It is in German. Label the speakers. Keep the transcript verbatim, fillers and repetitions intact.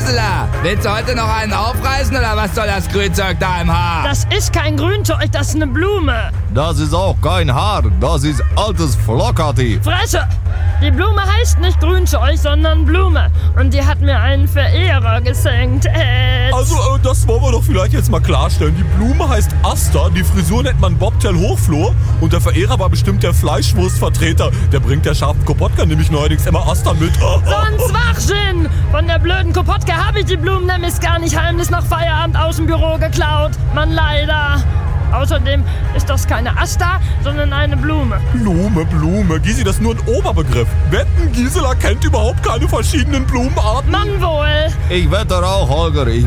Speaker 1: Gisela, willst du heute noch einen aufreißen oder was soll das Grünzeug da im Haar?
Speaker 2: Das ist kein Grünzeug, das ist eine Blume.
Speaker 3: Das ist auch kein Haar, das ist altes Flockerti.
Speaker 2: Fresse! Die Blume heißt nicht Grünzeug, sondern Blume. Und die hat mir einen Verehrer geschenkt. Äh,
Speaker 4: Also, äh, das wollen wir doch vielleicht jetzt mal klarstellen. Die Blume heißt Asta, die Frisur nennt man Bobtail Hochflor und der Verehrer war bestimmt der Fleischwurstvertreter. Der bringt der scharfen Kopotka nämlich neuerdings immer Asta mit.
Speaker 2: so ein Schwachsinn! Von der blöden Kopotka habe ich die Blumen nämlich gar nicht heimlich nach Feierabend aus dem Büro geklaut. Mann, leider. Außerdem ist das keine Asta, sondern eine Blume.
Speaker 4: Blume, Blume. Gysi, das ist nur ein Oberbegriff. Wetten, Gisela kennt überhaupt keine verschiedenen Blumenarten?
Speaker 2: Mann wohl!
Speaker 3: Ich wette auch, Holger, ich